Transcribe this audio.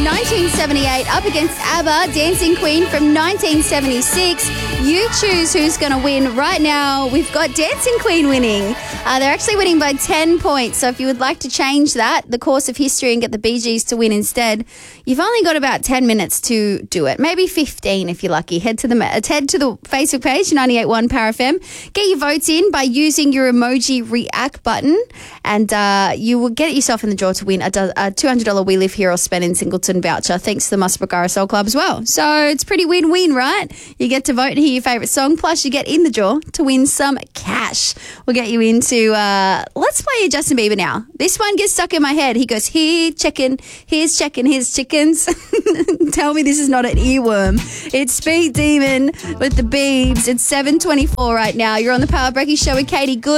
1978 up against ABBA, Dancing Queen from 1976. You choose who's going to win right now. We've got Dancing Queen winning. They're actually winning by 10 points. So if you would like to change that, the course of history, and get the Bee Gees to win instead, you've only got about 10 minutes to do it. Maybe 15 if you're lucky. Head to the Facebook page, 98.1 Power FM. Get your votes in by using your emoji react button, and you will get yourself in the draw to win a $200 We Live Here or Spend in Singleton voucher, thanks to the Musbrook Soul Club as well. So it's pretty win-win, right? You get to vote and hear your favourite song, plus you get in the draw to win some cash. We'll get you into, let's play Justin Bieber now. This one gets stuck in my head. He goes, here's checking his chickens. Tell me this is not an earworm. It's Speed Demon with the Biebs. It's 7:24 right now. You're on the Power Breaky Show with Katie Good.